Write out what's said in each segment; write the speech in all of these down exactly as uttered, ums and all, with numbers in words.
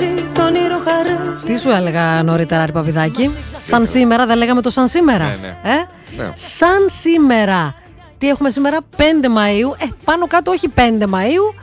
Τι σου έλεγα νωρίτερα, ρε Παπηδάκη? Σαν σήμερα, δεν λέγαμε το σαν σήμερα? Ναι, ναι. Ε? Ναι. Σαν σήμερα. Τι έχουμε σήμερα? πέντε Μαΐου. Ε, πάνω κάτω όχι πέντε Μαΐου.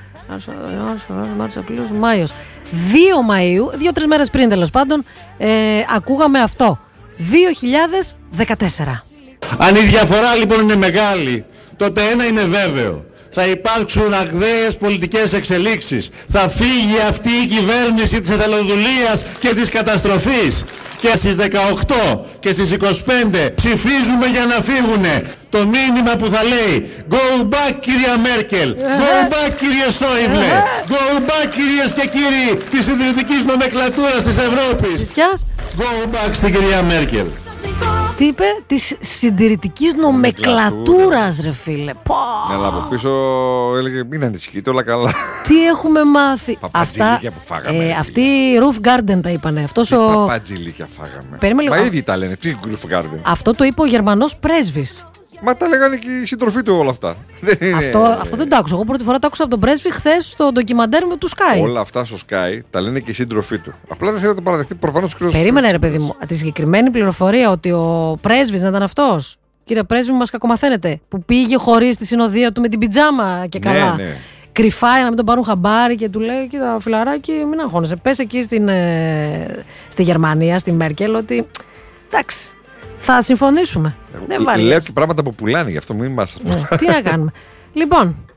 Μάιος. δύο Μαΐου, δύο-τρεις μέρες πριν τέλος πάντων, ε, ακούγαμε αυτό. δύο χιλιάδες δεκατέσσερα. Αν η διαφορά λοιπόν είναι μεγάλη, τότε ένα είναι βέβαιο. Θα υπάρξουν αγδαίες πολιτικές εξελίξεις. Θα φύγει αυτή η κυβέρνηση της εθελοδουλείας και της καταστροφής. Και στις δεκαοκτώ και στις είκοσι πέντε ψηφίζουμε για να φύγουνε. Το μήνυμα που θα λέει Go back κυρία Μέρκελ, Go back κύριε Σόιμπλε, Go back κυρίες και κύριοι της συντηρητικής νομεκλατούρας της Ευρώπης. Go back στην κυρία Μέρκελ. Τι είπε? Της συντηρητικής νομεκλατούρας, ρε φίλε. Ναι, αλλά από πίσω έλεγε μην ανησυχείτε, όλα καλά. Τι έχουμε μάθει. Παπατζηλίκια που φάγαμε. Ε, αυτοί Roof Garden τα είπανε. Αυτός Τι ο... παπατζηλίκια φάγαμε. Περίμενε Μα λίγο. ήδη τα λένε. Τι Roof Garden? Αυτό το είπε ο Γερμανός πρέσβης. Μα τα λέγανε και οι συντροφοί του όλα αυτά. Αυτό, αυτό δεν το άκουσα. Εγώ πρώτη φορά το άκουσα από τον πρέσβη χθες στο ντοκιμαντέρ με του Sky. Όλα αυτά στο Sky τα λένε και οι σύντροφοί του. Απλά δεν θέλει να το παραδεχτεί προφανώς ο κ. Περίμενε, ρε παιδί μου. Τη συγκεκριμένη πληροφορία ότι ο πρέσβης να ήταν αυτός. Κύριε πρέσβη, μας κακομαθαίνετε. Που πήγε χωρίς τη συνοδεία του με την πιτζάμα και καλά. Ναι, ναι. Κρυφά για να μην τον πάρουν χαμπάρι και του λέει: Κοίτα, φιλαράκι, μην αγχώνεσαι. Πες εκεί στην, ε, στη Γερμανία, στη Μέρκελ, ότι εντάξει, θα συμφωνήσουμε. Εγώ, δεν βαριέσαι. λέω και πράγματα που πουλάνε, γι' αυτό μην μας. Ναι, τι να κάνουμε. Λοιπόν,